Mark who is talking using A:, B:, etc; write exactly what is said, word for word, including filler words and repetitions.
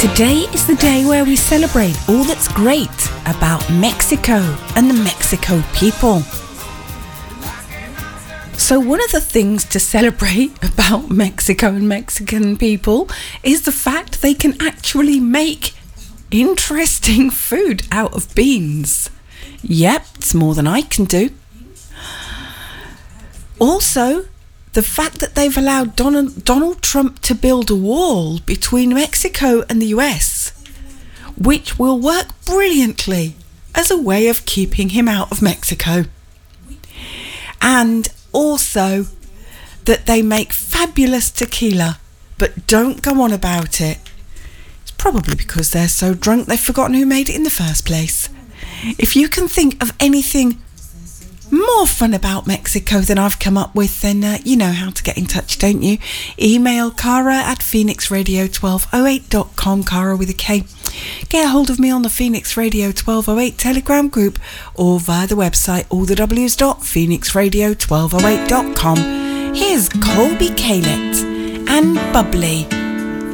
A: Today is the day where we celebrate all that's great about Mexico and the Mexico people. So one of the things to celebrate about Mexico and Mexican people is the fact they can actually make interesting food out of beans. Yep, it's more than I can do. Also, the fact that they've allowed Donald, Donald Trump to build a wall between Mexico and the U S, which will work brilliantly as a way of keeping him out of Mexico. And also that they make fabulous tequila, but don't go on about it. It's probably because they're so drunk they've forgotten who made it in the first place. If you can think of anything more fun about Mexico than I've come up with, then uh, you know how to get in touch, don't you? Email Cara at phoenix radio twelve oh eight dot com, Cara with a K. Get a hold of me on the Phoenix Radio twelve oh eight Telegram group or via the website all the w's dot phoenix radio twelve oh eight dot com. Here's Colby Calett and Bubbly.